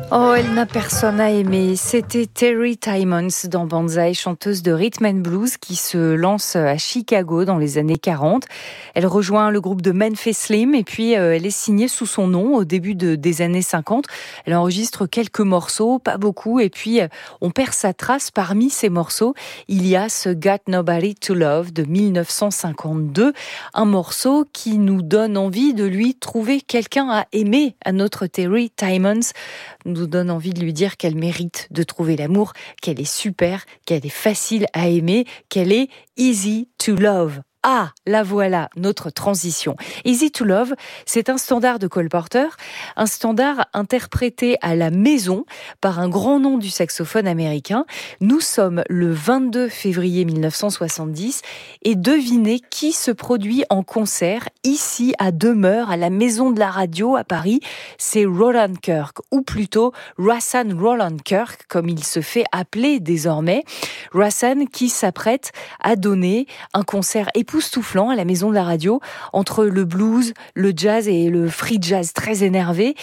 Oh, elle n'a personne à aimer. C'était Terry Timmons dans Banzai, chanteuse de rhythm and blues qui se lance à Chicago dans les années 40. Elle rejoint le groupe de Memphis Slim et puis elle est signée sous son nom au début des années 50. Elle enregistre quelques morceaux, pas beaucoup, et puis on perd sa trace. Parmi ces morceaux, il y a ce Got Nobody to Love de 1952, un morceau qui nous donne envie de lui trouver quelqu'un à aimer, à notre Terry Timmons. Nous donne envie de lui dire qu'elle mérite de trouver l'amour, qu'elle est super, qu'elle est facile à aimer, qu'elle est easy to love. Ah, la voilà, notre transition. Easy to Love, c'est un standard de Cole Porter, un standard interprété à la maison par un grand nom du saxophone américain. Nous sommes le 22 février 1970 et devinez qui se produit en concert ici à Demeure, à la Maison de la Radio à Paris. C'est Roland Kirk, ou plutôt Rahsaan Roland Kirk, comme il se fait appeler désormais. Rahsaan qui s'apprête à donner un concert époustouflant à la Maison de la Radio, entre le blues, le jazz et le free jazz très énervé.